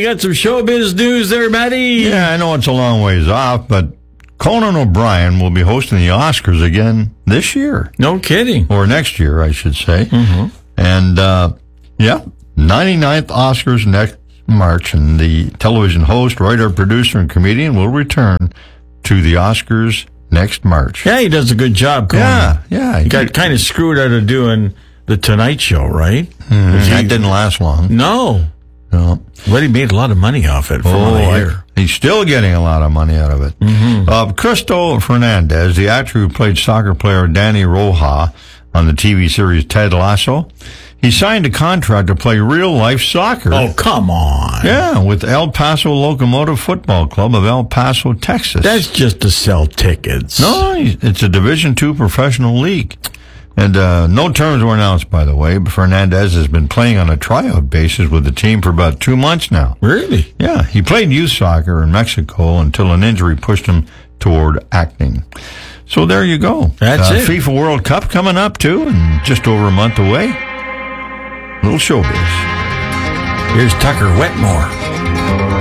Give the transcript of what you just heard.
got some showbiz news there, Matty? Yeah, I know it's a long ways off, but Conan O'Brien will be hosting the Oscars again this year. No kidding. Or next year, I should say. Mm-hmm. And, 99th Oscars next March, and the television host, writer, producer, and comedian will return to the Oscars next March. Yeah, he does a good job, Conan. Yeah. He got kind of screwed out of doing The Tonight Show, right? That didn't last long. No. But he made a lot of money off it from what I hear. He's still getting a lot of money out of it. Mm-hmm. Cristo Fernandez, the actor who played soccer player Danny Roja on the TV series Ted Lasso, he signed a contract to play real-life soccer. Oh, come on. Yeah, with El Paso Locomotive Football Club of El Paso, Texas. That's just to sell tickets. No, it's a Division II professional league. And no terms were announced, by the way, but Fernandez has been playing on a tryout basis with the team for about 2 months now. Really? Yeah, he played youth soccer in Mexico until an injury pushed him toward acting. So there you go. That's it. FIFA World Cup coming up, too, and just over a month away. Little showbiz. Here's Tucker Wetmore.